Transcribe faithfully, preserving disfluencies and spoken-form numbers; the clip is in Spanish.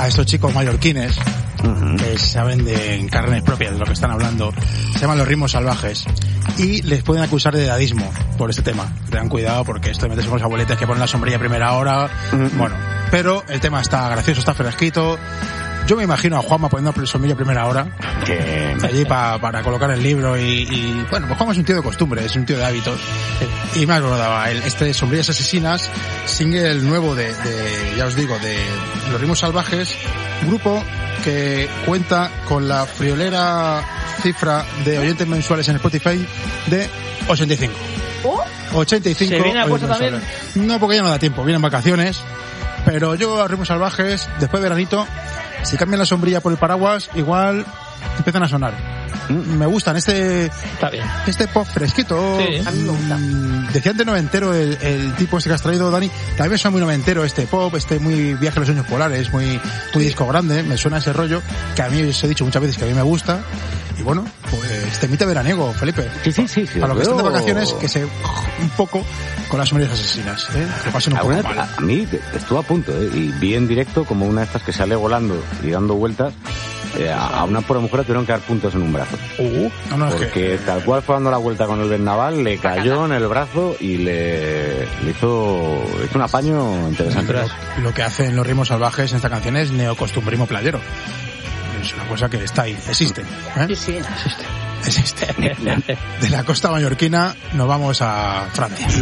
estos chicos mallorquines, uh-huh. que saben de en carnes propias de lo que están hablando, se llaman Los Ritmos Salvajes, y les pueden acusar de edadismo por este tema. Tengan cuidado porque esto de meterse con los abueletes que ponen la sombrilla a primera hora, uh-huh. bueno, pero el tema está gracioso, está fresquito. Yo me imagino a Juanma poniendo sombrilla a primera hora, que allí pa, para colocar el libro y, y bueno, pues Juanma es un tío de costumbre, es un tío de hábitos, y me acordaba, el, este Sombrillas Asesinas, single nuevo de, de, ya os digo, de Los Ritmos Salvajes, grupo que cuenta con la friolera cifra de oyentes mensuales en Spotify de ochenta y cinco. ¿Oh? ochenta y cinco. ¿Se viene a cosa también? No, porque ya no da tiempo, vienen vacaciones, pero yo a Ritmos Salvajes, después de veranito, si cambian la sombrilla por el paraguas, igual empiezan a sonar. Mm. Me gustan este Está bien. este pop fresquito. Sí, a mí me gusta. Mm, decía antes noventero el, el tipo este que has traído, Dani. También me suena muy noventero este pop, este muy viaje a los sueños polares, muy, muy disco grande. Me suena ese rollo que a mí os he dicho muchas veces que a mí me gusta. Y bueno, pues temita veraniego, Felipe. Sí, sí, sí. sí Para los que veo... están de vacaciones, que se un poco con las sombrillas asesinas, ¿eh? Que pasen un poco vez, mal. A, a mí estuvo a punto, ¿eh? Y vi en directo como una de estas que sale volando y dando vueltas. Eh, a, a una pobre mujer tuvieron que dar puntos en un brazo. Uh, no, no, porque es que... tal cual fue dando la vuelta con el vendaval, le cayó en el brazo y le, le hizo, hizo un apaño interesante. Lo, lo que hacen Los Ritmos Salvajes en esta canción es neocostumbrismo playero. Es una cosa que está ahí, existe. ¿eh? Sí, sí, existe. Existe. De la costa mallorquina nos vamos a Francia.